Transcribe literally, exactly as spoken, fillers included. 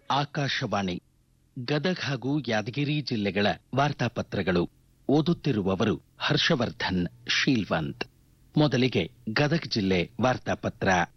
ಆಕಾಶವಾಣಿ ಗದಗ ಹಾಗೂ ಯಾದಗಿರಿ ಜಿಲ್ಲೆಗಳ ವಾರ್ತಾಪತ್ರಗಳು. ಓದುತ್ತಿರುವವರು ಹರ್ಷವರ್ಧನ್ ಶೀಲ್ವಂತ್. ಮೊದಲಿಗೆ ಗದಗ ಜಿಲ್ಲೆ ವಾರ್ತಾಪತ್ರ.